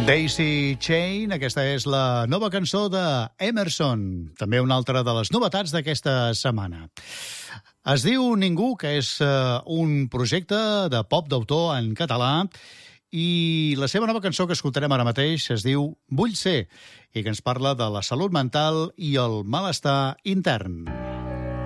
Daisy Chain, aquesta és la nova cançó de Emerson, també una altra de les novetats d'aquesta setmana. Es diu Ningú, que és un projecte de pop d'autor en català, i la seva nova cançó que escoltarem ara mateix es diu Vull ser, i que ens parla de la salut mental i el malestar intern.